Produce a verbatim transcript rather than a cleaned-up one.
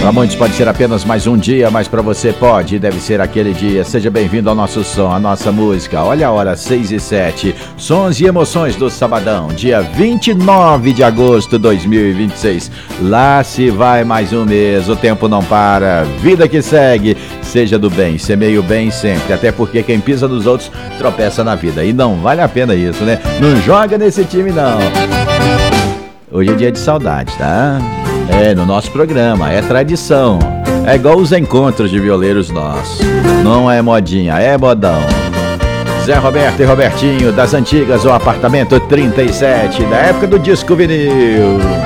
Para muitos pode ser apenas mais um dia, mas para você pode e deve ser aquele dia. Seja bem-vindo ao nosso som, à nossa música. Olha a hora, seis e sete. Sons e emoções do Sabadão, dia vinte e nove de agosto de dois mil e vinte e seis. Lá se vai mais um mês, o tempo não para, vida que segue. Seja do bem, semeie o bem sempre, até porque quem pisa nos outros tropeça na vida. E não vale a pena isso, né? Não joga nesse time, não. Hoje é dia de saudade, tá? É, no nosso programa, é tradição. É igual os encontros de violeiros nossos. Não é modinha, é modão. Zé Roberto e Robertinho, das antigas, o apartamento trinta e sete, da época do disco vinil.